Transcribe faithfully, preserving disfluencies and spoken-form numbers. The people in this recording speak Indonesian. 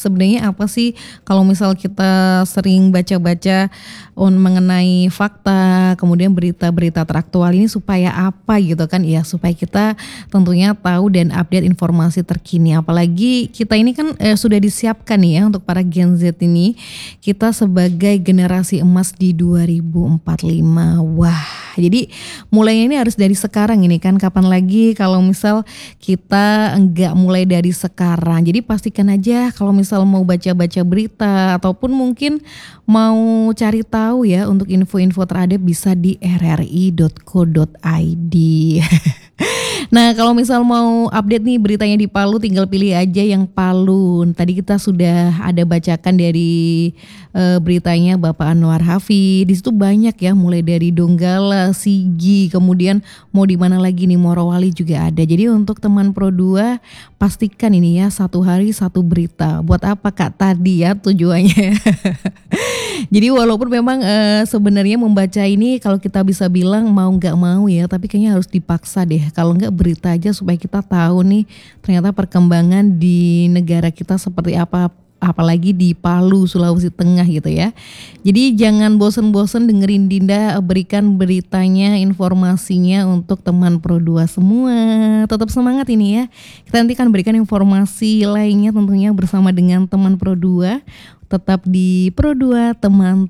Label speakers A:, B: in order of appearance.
A: sebenarnya apa sih kalau misal kita sering baca-baca on mengenai fakta, kemudian berita-berita teraktual ini supaya apa gitu kan, ya supaya kita tentunya tahu dan update informasi terkini. Apalagi kita ini kan eh, sudah disiapkan nih ya untuk para Gen Z ini, kita sebagai generasi emas di dua ribu empat puluh lima. Wah, jadi mulainya ini harus dari sekarang ini kan, kapan lagi kalau misal kita enggak mulai dari sekarang. Jadi pastikan aja kalau misal mau baca-baca berita ataupun mungkin mau cari tahu ya untuk info-info terupdate bisa di r r i dot co dot i d. Nah, kalau misal mau update nih beritanya di Palu, tinggal pilih aja yang Palu. Tadi kita sudah ada bacakan dari uh, beritanya Bapak Anwar Hafid. Di situ banyak ya, mulai dari Donggala, Sigi, kemudian mau di mana lagi nih, Morowali juga ada. Jadi untuk teman Pro dua pastikan ini ya, satu hari satu berita. Buat apa Kak tadi ya tujuannya? Jadi walaupun memang uh, sebenarnya membaca ini kalau kita bisa bilang mau nggak mau ya, tapi kayaknya harus dipaksa deh. Kalau nggak berita aja supaya kita tahu nih ternyata perkembangan di negara kita seperti apa, apalagi di Palu, Sulawesi Tengah gitu ya. Jadi jangan bosen-bosen dengerin Dinda berikan beritanya, informasinya untuk teman Pro dua semua. Tetap semangat ini ya. Kita nanti akan berikan informasi lainnya tentunya bersama dengan teman Pro dua. Tetap di Pro dua teman